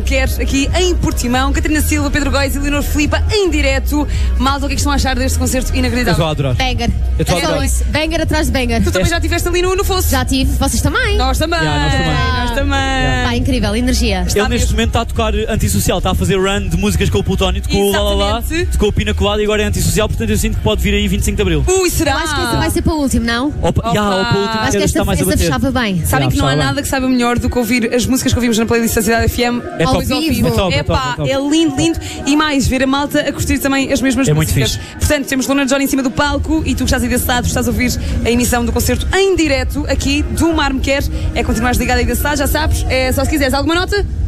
Quer, aqui em Portimão. Catarina Silva, Pedro Góis e Leonor Filipa em direto. Malta, o que é que estão a achar deste concerto inacreditável? Eu estou a adorar. Banger. Eu estou a adorar. Isso. Banger atrás de banger. Tu também já estiveste ali no Fosso? Já tive. Vocês também? Nós também. Nós também. Pá, incrível. Energia. Ele neste momento está a tocar antissocial, está a fazer run de músicas com o Plutónio, com o Lalala, com o Pina Colada e agora é antissocial, portanto eu sinto que pode vir aí 25 de Abril. Será? Eu acho que essa vai ser para o último, não? Para o último, Acho que está mais a essa bater. fechava bem. Sabem que não há fechava nada que saiba melhor do que ouvir as músicas que ouvimos na playlist da Cidade FM É ao top. vivo. É top, é Epá, top. é lindo, lindo. E mais, ver a malta a curtir também as mesmas É muito músicas. fixe. Portanto, temos Luna John em cima do palco e tu que estás aí desse lado, estás a ouvir a emissão do concerto em direto aqui do Mar Me Quer. É continuares ligado aí desse lado, já sabes. É só se quiseres alguma nota.